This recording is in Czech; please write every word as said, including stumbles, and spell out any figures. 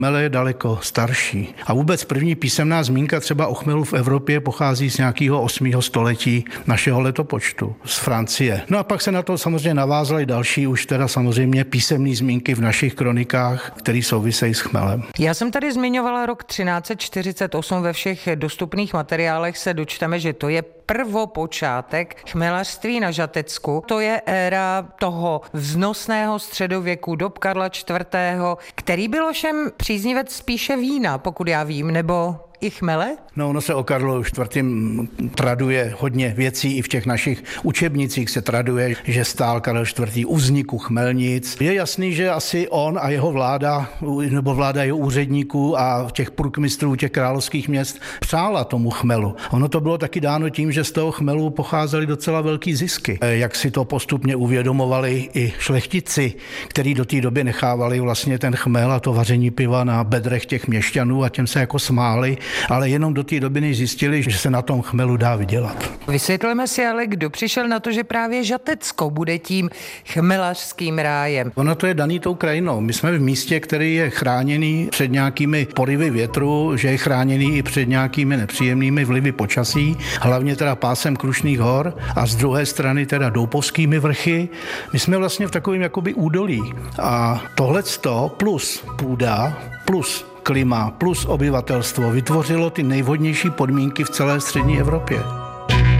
Chmel je daleko starší. A vůbec první písemná zmínka třeba o chmelu v Evropě pochází z nějakého osmého století našeho letopočtu, z Francie. No a pak se na to samozřejmě navázaly další už teda samozřejmě písemné zmínky v našich kronikách, které souvisejí s chmelem. Já jsem tady zmiňovala rok třináct set čtyřicet osm, ve všech dostupných materiálech se dočteme, že to je prvopočátek chmelařství na Žatecku. To je éra toho vznosného středověku, dob Karla čtvrtého, který byl všem příznivec spíše vína, pokud já vím, nebo i chmele? No, ono se o Karlu čtvrtém traduje hodně věcí, i v těch našich učebnicích se traduje, že stál Karel čtvrtý u vzniku chmelnic. Je jasný, že asi on a jeho vláda, nebo vláda jeho úředníků a těch průkmistrů těch královských měst přála tomu chmelu. Ono to bylo taky dáno tím, že z toho chmelu pocházely docela velký zisky. Jak si to postupně uvědomovali i šlechtici, kteří do té doby nechávali vlastně ten chmel a to vaření piva na bedrech těch měšťanů a těm se jako smáli, ale jenom do té doby než zjistili, že se na tom chmelu dá vydělat. Vysvětleme si ale, kdo přišel na to, že právě Žatecko bude tím chmelařským rájem. Ono to je daný tou krajinou. My jsme v místě, který je chráněný před nějakými porivy větru, že je chráněný i před nějakými nepříjemnými vlivy počasí, hlavně teda pásem Krušných hor a z druhé strany teda Doupovskými vrchy. My jsme vlastně v takovém jakoby údolí. A tohleto plus půda, plus klima, plus obyvatelstvo vytvořilo ty nejvhodnější podmínky v celé střední Evropě.